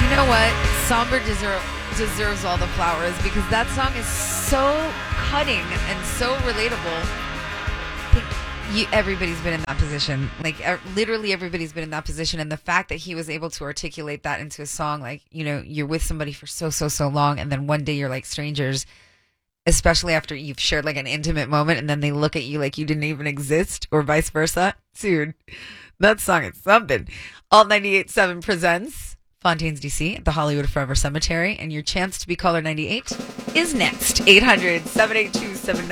You know what? Somber deserves all the flowers because that song is so cutting and so relatable. Everybody's been in that position. Like, literally everybody's been in that position. And the fact that he was able to articulate that into a song, like, you know, you're with somebody for so long, and then one day you're like strangers, especially after you've shared like an intimate moment, and then they look at you like you didn't even exist, or vice versa. Dude, that song is something. Alt 98.7 presents Fontaine's DC at the Hollywood Forever Cemetery, and your chance to be caller 98 is next. 800-782-79